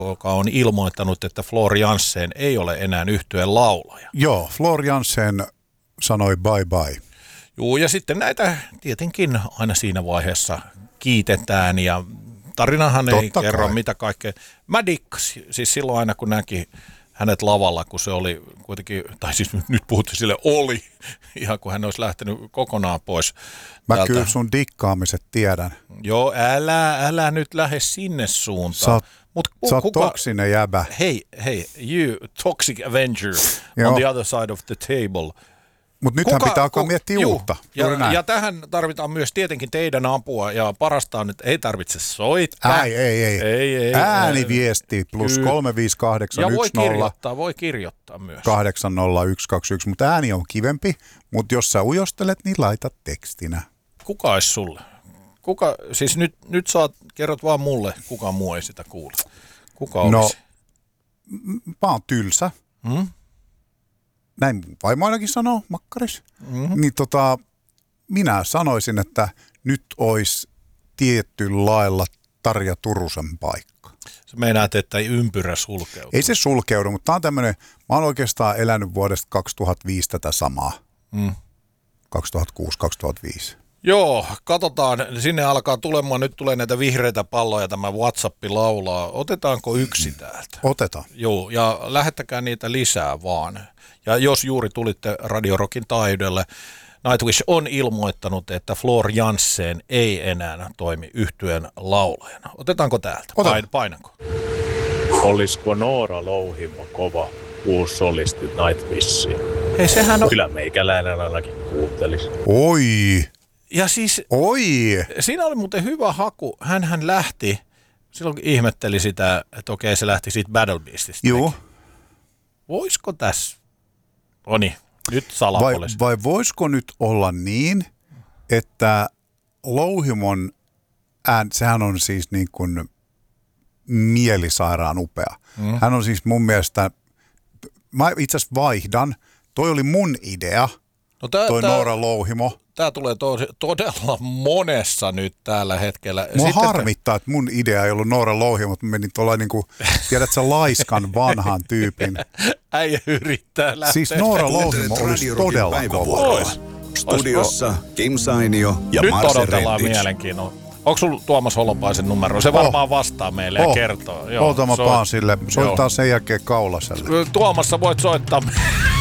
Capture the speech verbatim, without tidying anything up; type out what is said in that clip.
joka on ilmoittanut, että Floor Jansen ei ole enää yhtyeen laulaja. Joo, Floor Jansen sanoi bye bye. Joo, ja sitten näitä tietenkin aina siinä vaiheessa kiitetään ja tarinahan ei Totta kerro kai. mitä kaikkea. Mä dikkasin, siis silloin aina kun näki hänet lavalla, kun se oli kuitenkin, tai siis nyt puhuttiin sille oli, ihan kun hän olisi lähtenyt kokonaan pois. Mä täältä. kyllä sun dikkaamiset tiedän. Joo, älä, älä nyt lähde sinne suuntaan. Sä oot, Mut, sä oot kuka, toksinen jäbä. Hei, hei, you toxic avenger on the other side of the table. Mutta nythän kuka, pitää alkaa miettiä juu, uutta. Ja, ja tähän tarvitaan myös tietenkin teidän apua ja parasta on, että ei tarvitse soittaa. Ei, ei, ei. ei, ei Ääniviesti plus kolme viisi kahdeksan yksi nolla. Ja voi kirjoittaa, voi kirjoittaa myös. kahdeksan nolla yksi kaksi yksi, mutta ääni on kivempi. Mutta jos sä ujostelet, niin laita tekstinä. Kuka olisi sulle? Kuka, siis nyt, nyt saat, kerrot vaan mulle, kuka muu ei sitä kuule. Kuka olisi? No, mä oon tylsä. Hmm? Näin vaimo ainakin sanoo, makkaris. Mm-hmm. Niin tota, minä sanoisin, että nyt olisi tietyllä lailla Tarja Turusen paikka. Sä meinaat, että ei ympyrä sulkeudu. Ei se sulkeudu, mutta tää on tämmöinen, mä oon oikeastaan elänyt vuodesta kaksituhattaviisi tätä samaa. Mm. kaksituhattakuusi kaksituhattaviisi. Joo, katsotaan. Sinne alkaa tulemaan, nyt tulee näitä vihreitä palloja, tämä WhatsApp laulaa. Otetaanko yksi täältä? Otetaan. Joo, ja lähettäkää niitä lisää vaan. Ja jos juuri tulitte Radio Rockin taajuudelle, Nightwish on ilmoittanut, että Floor Jansen ei enää toimi yhtyeen laulajana. Otetaanko täältä? Pain, painanko? Olisiko Noora Louhimo kova uusi solisti Nightwishiin? Hei, sehän on... Kyllä meikäläinen ainakin kuuntelisi. Oi! Ja siis... Oi! Siinä oli muuten hyvä haku. Hänhän lähti, silloin ihmetteli sitä, että okei se lähti siitä Battle Beastista. Joo. Voisiko tässä... Oni, nyt vai, salapoliisi. vai voisiko nyt olla niin, että Louhimon ään, sehän on siis niin kuin mielisairaan upea. Mm. Hän on siis mun mielestä, mä itse asiassa vaihdan, toi oli mun idea, no tää, toi tää, Noora Louhimo. Tämä tulee to- todella monessa nyt tällä hetkellä. Mua Sitten harmittaa, että mun idea ei ollut Noora Louhimo, mutta mä menin tuolla niin kuin, tiedätkö sä, laiskan vanhan tyypin. Äijä yrittää lähteä. Siis Noora Louhimo olisi todella kova. Studiossa Kim Sainio ja nyt Marse odotellaan Rentic. mielenkiinnolla. Onko sulla Tuomas Holopaisen numero? Se varmaan vastaa meille oh. ja kertoo. Joo, Oota mä paan sille. Soittaa sen jälkeen Kaulaselle. Tuomas, sä voit soittaa.